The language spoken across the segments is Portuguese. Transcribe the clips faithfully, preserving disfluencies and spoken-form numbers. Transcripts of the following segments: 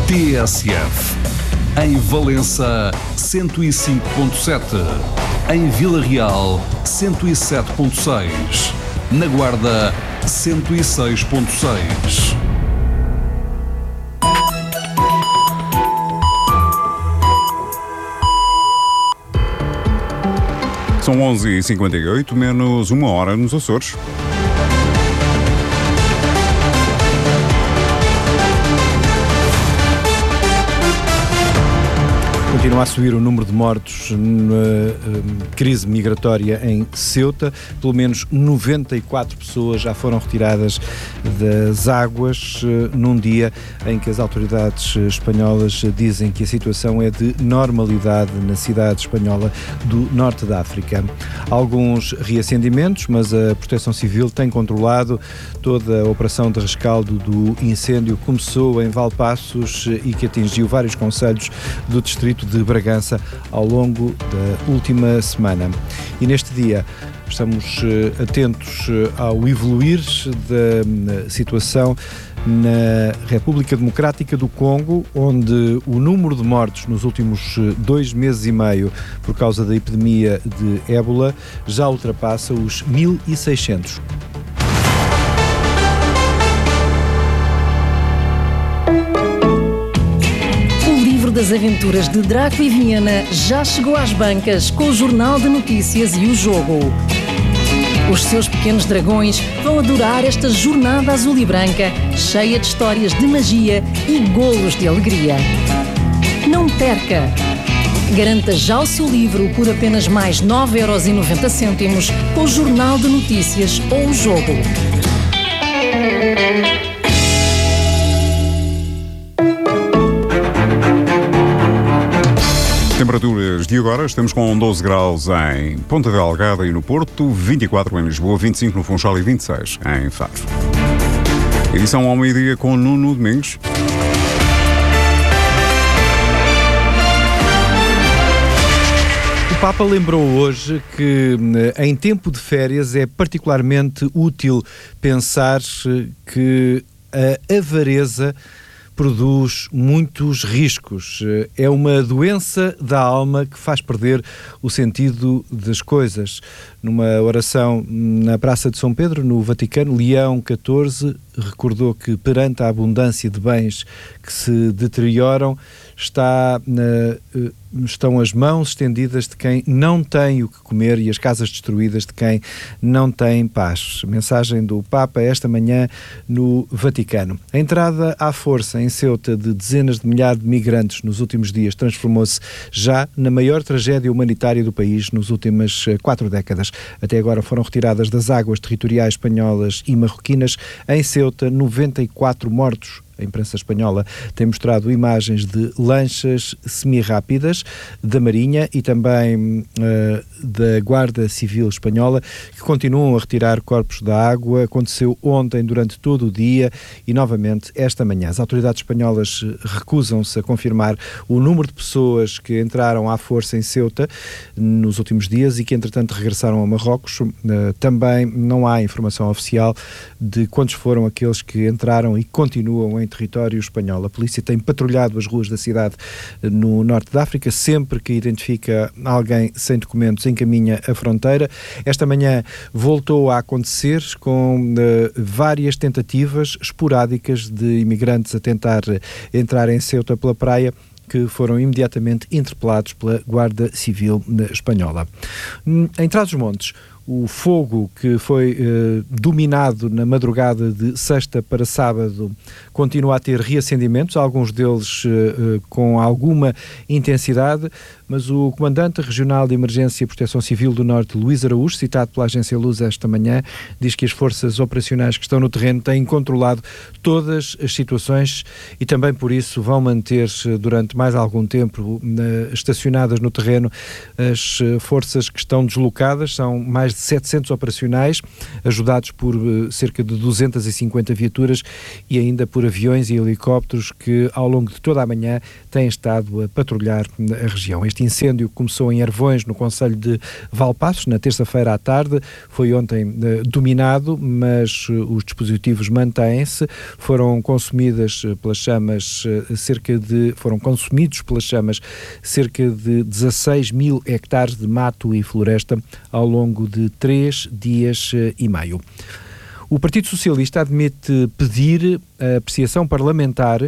T S F. Em Valença, cento e cinco ponto sete. Em Vila Real, cento e sete ponto seis. Na Guarda, cento e seis ponto seis. São onze e cinquenta e oito, menos uma hora nos Açores. Continua a subir o número de mortos na uh, crise migratória em Ceuta. Pelo menos noventa e quatro pessoas já foram retiradas das águas uh, num dia em que as autoridades espanholas dizem que a situação é de normalidade na cidade espanhola do norte da África. Alguns reacendimentos, mas a Proteção Civil tem controlado toda a operação de rescaldo do incêndio que começou em Valpaços e que atingiu vários concelhos do distrito de Bragança ao longo da última semana. E neste dia estamos uh, atentos uh, ao evoluir da uh, situação na República Democrática do Congo, onde o número de mortos nos últimos uh, dois meses e meio por causa da epidemia de ébola já ultrapassa os mil e seiscentos. Das aventuras de Draco e Viena já chegou às bancas com o Jornal de Notícias e o Jogo. Os seus pequenos dragões vão adorar esta jornada azul e branca, cheia de histórias de magia e golos de alegria. Não perca! Garanta já o seu livro por apenas mais nove euros e noventa cêntimos com o Jornal de Notícias ou o Jogo. Temperaturas de agora, estamos com doze graus em Ponta Delgada e no Porto, vinte e quatro em Lisboa, vinte e cinco no Funchal e vinte e seis em Faro. Edição ao meio-dia com Nuno Domingos. O Papa lembrou hoje que em tempo de férias é particularmente útil pensar que a avareza produz muitos riscos. É uma doença da alma que faz perder o sentido das coisas. Numa oração na Praça de São Pedro, no Vaticano, Leão catorze recordou que perante a abundância de bens que se deterioram, está na, estão as mãos estendidas de quem não tem o que comer e as casas destruídas de quem não tem paz. Mensagem do Papa esta manhã no Vaticano. A entrada à força em Ceuta de dezenas de milhares de migrantes nos últimos dias transformou-se já na maior tragédia humanitária do país nas últimas quatro décadas. Até agora foram retiradas das águas territoriais espanholas e marroquinas em Ceuta noventa e quatro mortos. A imprensa espanhola tem mostrado imagens de lanchas semi-rápidas da Marinha e também uh, da Guarda Civil Espanhola que continuam a retirar corpos da água. Aconteceu ontem durante todo o dia e novamente esta manhã. As autoridades espanholas recusam-se a confirmar o número de pessoas que entraram à força em Ceuta nos últimos dias e que entretanto regressaram a Marrocos. Uh, também não há informação oficial de quantos foram aqueles que entraram e continuam em território espanhol. A polícia tem patrulhado as ruas da cidade no norte da África. Sempre que identifica alguém sem documentos, encaminha a fronteira. Esta manhã voltou a acontecer com uh, várias tentativas esporádicas de imigrantes a tentar entrar em Ceuta pela praia, que foram imediatamente interpelados pela Guarda Civil Espanhola. Em Trás-os-Montes, o fogo que foi eh, dominado na madrugada de sexta para sábado continua a ter reacendimentos, alguns deles eh, com alguma intensidade, mas o Comandante Regional de Emergência e Proteção Civil do Norte, Luís Araújo, citado pela Agência Luz esta manhã, diz que as forças operacionais que estão no terreno têm controlado todas as situações e também por isso vão manter-se durante mais algum tempo eh, estacionadas no terreno as forças que estão deslocadas. São mais de setecentos operacionais, ajudados por uh, cerca de duzentas e cinquenta viaturas e ainda por aviões e helicópteros que ao longo de toda a manhã têm estado a patrulhar a região. Este incêndio começou em Ervões, no concelho de Valpaços, na terça-feira à tarde, foi ontem uh, dominado, mas uh, os dispositivos mantêm-se. Foram consumidas uh, pelas chamas uh, cerca de, foram consumidos pelas chamas cerca de dezasseis mil hectares de mato e floresta ao longo de três dias uh, e meio. O Partido Socialista admite pedir a apreciação parlamentar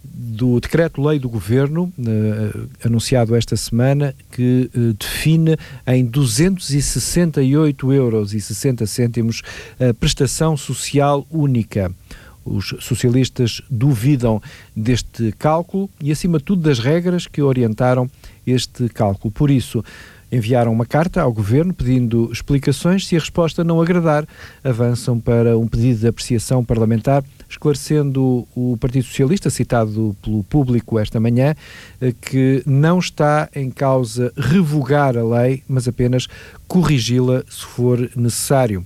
do decreto-lei do Governo, eh, anunciado esta semana, que eh, define em duzentos e sessenta e oito euros e sessenta cêntimos a prestação social única. Os socialistas duvidam deste cálculo e, acima de tudo, das regras que orientaram este cálculo. Por isso, enviaram uma carta ao Governo pedindo explicações. Se a resposta não agradar, avançam para um pedido de apreciação parlamentar, esclarecendo o Partido Socialista, citado pelo Público esta manhã, que não está em causa revogar a lei, mas apenas corrigi-la se for necessário.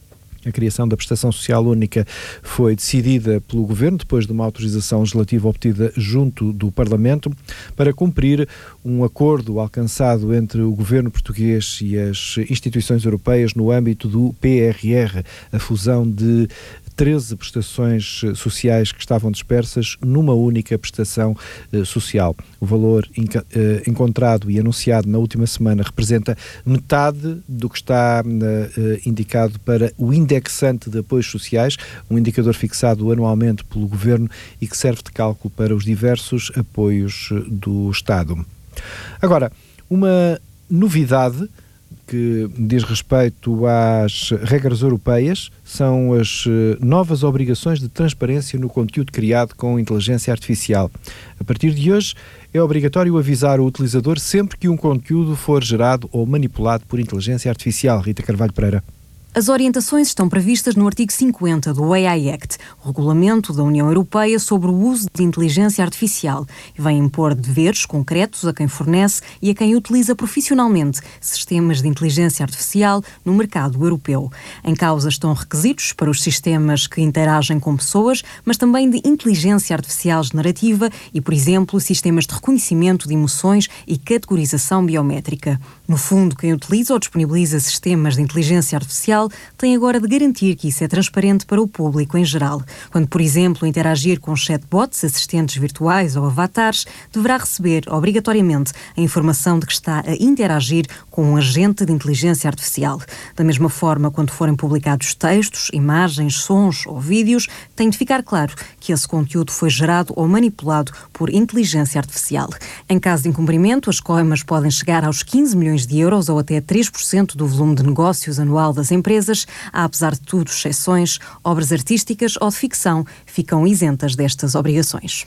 A criação da prestação social única foi decidida pelo Governo depois de uma autorização legislativa obtida junto do Parlamento para cumprir um acordo alcançado entre o Governo português e as instituições europeias no âmbito do P R R, a fusão de treze prestações sociais que estavam dispersas numa única prestação uh, social. O valor inca, uh, encontrado e anunciado na última semana representa metade do que está uh, uh, indicado para o indexante de apoios sociais, um indicador fixado anualmente pelo Governo e que serve de cálculo para os diversos apoios do Estado. Agora, uma novidade que diz respeito às regras europeias são as novas obrigações de transparência no conteúdo criado com inteligência artificial. A partir de hoje, é obrigatório avisar o utilizador sempre que um conteúdo for gerado ou manipulado por inteligência artificial. Rita Carvalho Pereira. As orientações estão previstas no artigo cinquenta do A I Act, o Regulamento da União Europeia sobre o uso de inteligência artificial, e vem impor deveres concretos a quem fornece e a quem utiliza profissionalmente sistemas de inteligência artificial no mercado europeu. Em causa estão requisitos para os sistemas que interagem com pessoas, mas também de inteligência artificial generativa e, por exemplo, sistemas de reconhecimento de emoções e categorização biométrica. No fundo, quem utiliza ou disponibiliza sistemas de inteligência artificial tem agora de garantir que isso é transparente para o público em geral. Quando, por exemplo, interagir com chatbots, assistentes virtuais ou avatares, deverá receber, obrigatoriamente, a informação de que está a interagir com um agente de inteligência artificial. Da mesma forma, quando forem publicados textos, imagens, sons ou vídeos, tem de ficar claro que esse conteúdo foi gerado ou manipulado por inteligência artificial. Em caso de incumprimento, as coimas podem chegar aos quinze milhões de euros ou até três por cento do volume de negócios anual das empresas. Há, apesar de tudo, exceções, obras artísticas ou de ficção ficam isentas destas obrigações.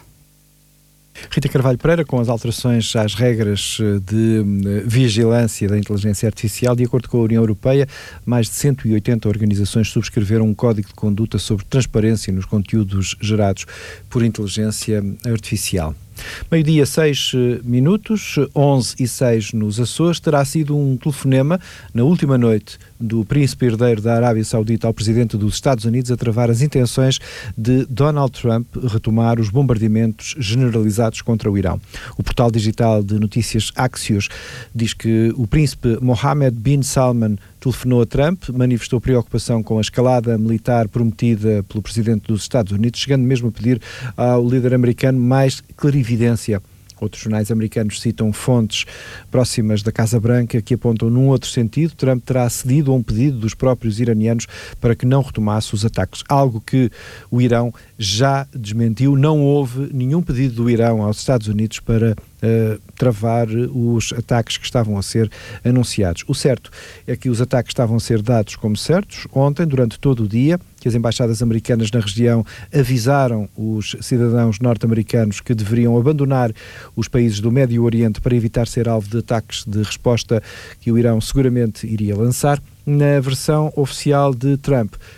Rita Carvalho Pereira, com as alterações às regras de vigilância da inteligência artificial, de acordo com a União Europeia, mais de cento e oitenta organizações subscreveram um código de conduta sobre transparência nos conteúdos gerados por inteligência artificial. Meio-dia, seis minutos, onze e seis nos Açores, terá sido um telefonema na última noite do príncipe herdeiro da Arábia Saudita ao presidente dos Estados Unidos a travar as intenções de Donald Trump retomar os bombardeamentos generalizados contra o Irão. O portal digital de notícias Axios diz que o príncipe Mohammed bin Salman telefonou a Trump, manifestou preocupação com a escalada militar prometida pelo presidente dos Estados Unidos, chegando mesmo a pedir ao líder americano mais clarividência. Outros jornais americanos citam fontes próximas da Casa Branca que apontam num outro sentido. Trump terá cedido a um pedido dos próprios iranianos para que não retomasse os ataques, algo que o Irão já desmentiu. Não houve nenhum pedido do Irão aos Estados Unidos para uh, travar os ataques que estavam a ser anunciados. O certo é que os ataques estavam a ser dados como certos ontem, durante todo o dia, que as embaixadas americanas na região avisaram os cidadãos norte-americanos que deveriam abandonar os países do Médio Oriente para evitar ser alvo de ataques de resposta que o Irão seguramente iria lançar. Na versão oficial de Trump,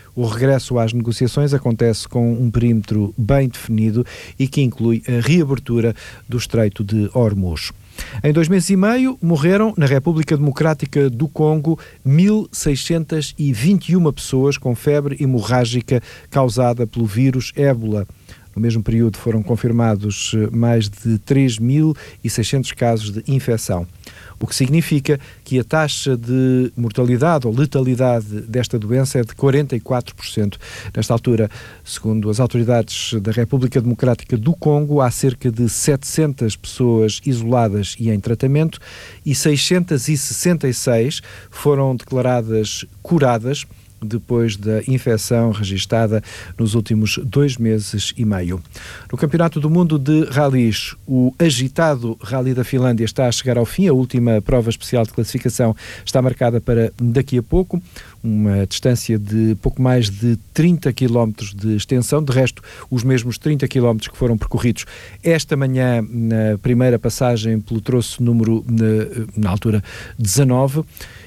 O regresso às negociações acontece com um perímetro bem definido e que inclui a reabertura do Estreito de Hormuz. Em dois meses e meio, morreram na República Democrática do Congo mil seiscentas e vinte e uma pessoas com febre hemorrágica causada pelo vírus ébola. No mesmo período foram confirmados mais de três mil e seiscentos casos de infecção, o que significa que a taxa de mortalidade ou letalidade desta doença é de quarenta e quatro por cento. Nesta altura, segundo as autoridades da República Democrática do Congo, há cerca de setecentas pessoas isoladas e em tratamento e seiscentas e sessenta e seis foram declaradas curadas depois da infecção registada nos últimos dois meses e meio. No Campeonato do Mundo de Rallys, o agitado Rally da Finlândia está a chegar ao fim. A última prova especial de classificação está marcada para daqui a pouco, uma distância de pouco mais de trinta quilómetros de extensão, de resto, os mesmos trinta quilómetros que foram percorridos esta manhã na primeira passagem pelo troço número, na, na altura, dezanove.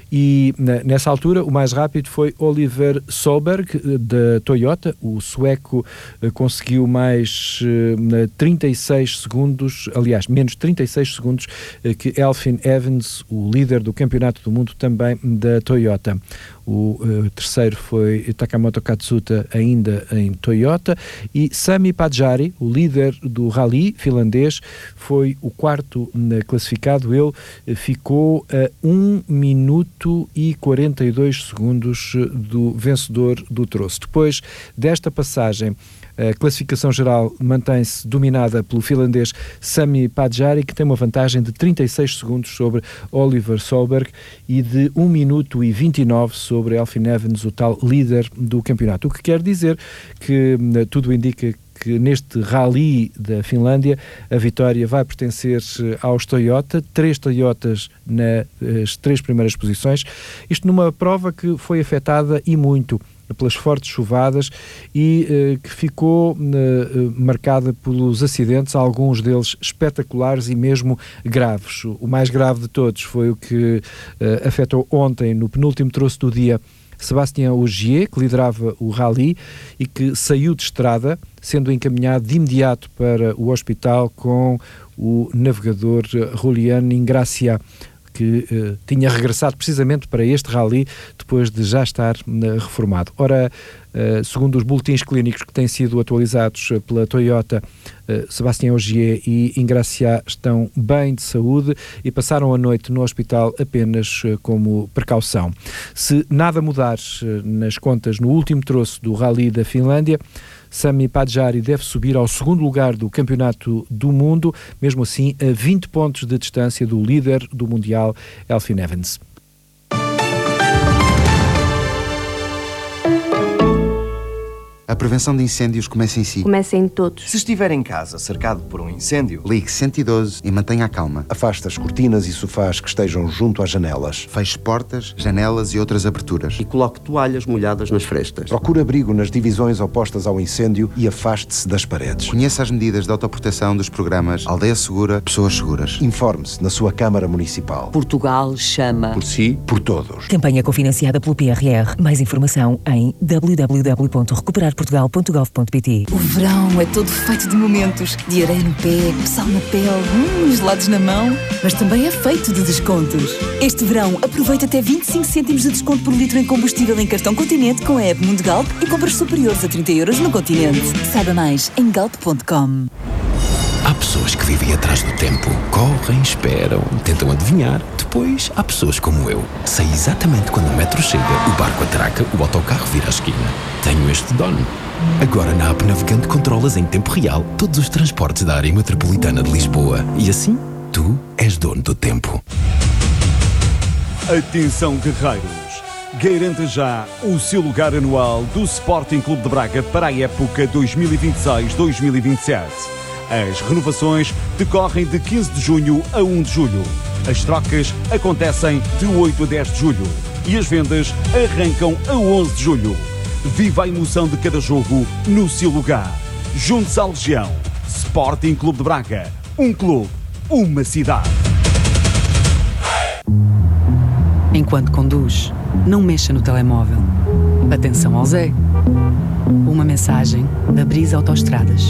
E nessa altura o mais rápido foi Oliver Solberg da Toyota. O sueco conseguiu mais trinta e seis segundos, aliás, menos trinta e seis segundos que Elfyn Evans, o líder do Campeonato do Mundo também da Toyota. O uh, terceiro foi Takamoto Katsuta, ainda em Toyota, e Sami Pajari, o líder do rally finlandês, foi o quarto uh, classificado. Ele uh, ficou a um minuto e quarenta e dois segundos uh, do vencedor do troço. Depois desta passagem, a classificação geral mantém-se dominada pelo finlandês Sami Pajari, que tem uma vantagem de trinta e seis segundos sobre Oliver Solberg e de um minuto e vinte e nove sobre Elfyn Evans, o tal líder do campeonato. O que quer dizer que tudo indica que neste rally da Finlândia a vitória vai pertencer aos Toyota, três Toyotas nas três primeiras posições, isto numa prova que foi afetada e muito pelas fortes chuvadas e eh, que ficou eh, marcada pelos acidentes, alguns deles espetaculares e mesmo graves. O mais grave de todos foi o que eh, afetou ontem, no penúltimo troço do dia, Sébastien Ogier, que liderava o rally e que saiu de estrada, sendo encaminhado de imediato para o hospital com o navegador Julian Ingracia, que uh, tinha regressado precisamente para este rally depois de já estar uh, reformado. Ora, uh, segundo os boletins clínicos que têm sido atualizados uh, pela Toyota, uh, Sébastien Ogier e Ingracia estão bem de saúde e passaram a noite no hospital apenas uh, como precaução. Se nada mudar uh, nas contas no último troço do rally da Finlândia, Sami Pajari deve subir ao segundo lugar do Campeonato do Mundo, mesmo assim a vinte pontos de distância do líder do Mundial, Elfyn Evans. A prevenção de incêndios começa em si. Começa em todos. Se estiver em casa cercado por um incêndio, ligue cento e doze e mantenha a calma. Afaste as cortinas e sofás que estejam junto às janelas. Feche portas, janelas e outras aberturas. E coloque toalhas molhadas nas frestas. Procure abrigo nas divisões opostas ao incêndio e afaste-se das paredes. Conheça as medidas de autoproteção dos programas Aldeia Segura, Pessoas Seguras. Informe-se na sua Câmara Municipal. Portugal chama. Por si, por todos. Campanha cofinanciada pelo P R R. Mais informação em w w w ponto recuperar portugal ponto gov ponto p t. O verão é todo feito de momentos, de areia no pé, sal na pele, hum, gelados na mão, mas também é feito de descontos. Este verão aproveita até vinte e cinco cêntimos de desconto por litro em combustível em cartão Continente com a app Mundo Galp e compras superiores a trinta euros no Continente. Saiba mais em galp ponto com. Há pessoas que vivem atrás do tempo, correm, esperam, tentam adivinhar. Depois há pessoas como eu. Sei exatamente quando o metro chega, o barco atraca, o autocarro vira a esquina. Tenho este dono. Agora na app Navegante controlas em tempo real todos os transportes da área metropolitana de Lisboa. E assim, tu és dono do tempo. Atenção, guerreiros! Garanta já o seu lugar anual do Sporting Clube de Braga para a época dois mil e vinte e seis dois mil e vinte e sete. As renovações decorrem de quinze de junho a um de julho. As trocas acontecem de oito a dez de julho. E as vendas arrancam a onze de julho. Viva a emoção de cada jogo no seu lugar. Junte-se à Legião. Sporting Clube de Braga. Um clube, uma cidade. Enquanto conduz, não mexa no telemóvel. Atenção ao Zé. Uma mensagem da Brisa Autoestradas.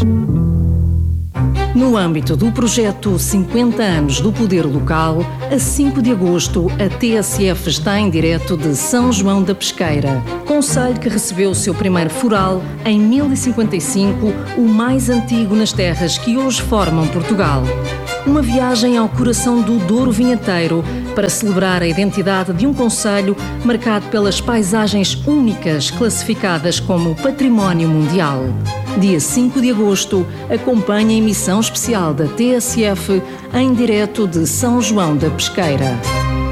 No âmbito do projeto cinquenta anos do Poder Local, a cinco de agosto, a T S F está em direto de São João da Pesqueira, concelho que recebeu o seu primeiro foral em mil e cinquenta e cinco, o mais antigo nas terras que hoje formam Portugal. Uma viagem ao coração do Douro Vinheteiro para celebrar a identidade de um concelho marcado pelas paisagens únicas classificadas como Património Mundial. Dia cinco de agosto, acompanhe a emissão especial da T S F em direto de São João da Pesqueira.